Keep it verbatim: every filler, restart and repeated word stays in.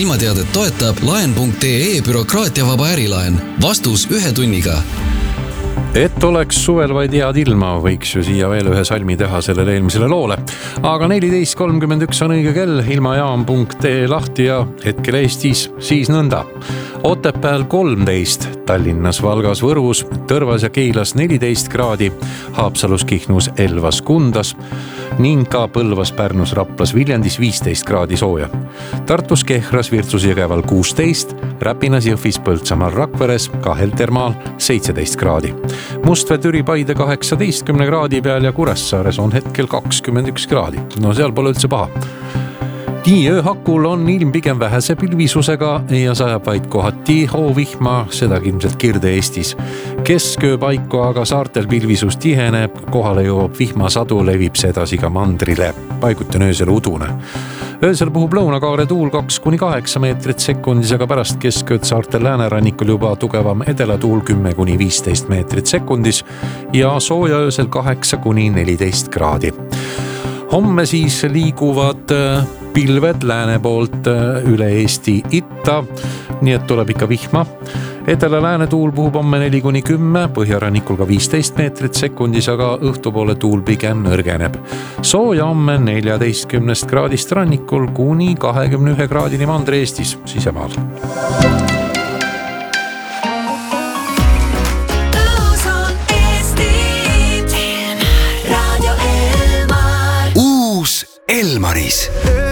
ilmateadet toetab laen punkt ee bürokraatiavaba ärilaen. Vastus ühe tunniga. Et oleks suvel vaid head ilma, võiks ju siia veel ühe salmi teha sellele eelmisele loole. Aga neliteist kolmkümmend üks on õige kell, ilmajaam punkt ee lahti ja hetkel Eestis siis nõnda. Otepääl kolmteist, Tallinnas, Valgas, Võrus, Tõrvas ja Keilas neliteist kraadi, Haapsalus, Kihnus, Elvas, Kundas ning ka Põlvas, Pärnus, Raplas, Viljandis viisteist kraadi sooja. Tartus, Kehras, Virtsus, Jõgeval kuusteist, Räpinas, Jõhvis, Põltsamaal, Rakveres, ka Heltermaal seitseteist kraadi. Mustvee, Türi, Paide kaheksateistkümne kraadi peal ja Kuressaares on hetkel kakskümmend üks kraadi. No seal pole üldse paha. Nii ööhakul on ilm pigem vähese pilvisusega ja sajab vaid kohati hoovihma, seda ilmselt Kirde-Eestis. Kesköö paiku aga saartel pilvisus tiheneb, kohale jõuab vihmasadu, levib see edasi ka mandrile. Paiguti on öösel udune. Öösel puhub lõunakaare tuul kaks kuni kaheksa meetrit sekundis, aga pärast keskööd saartel läänerannikul juba tugevam edelatuul kümme kuni viisteist meetrit sekundis ja sooja öösel kaheksa kuni neliteist kraadi. Homme siis liiguvad pilved lääne poolt üle Eesti itta, nii et tuleb ikka vihma. Edela lääne tuul puhub homme neli kuni kümme, põhjarannikul ka viisteist meetrit sekundis, aga õhtupoole tuul pigem nõrgeneb. Sooja homme neljateistkümnest kraadist rannikul kuni kahekümne ühe kraadini mandri Eestis sisemaal. Elmaris.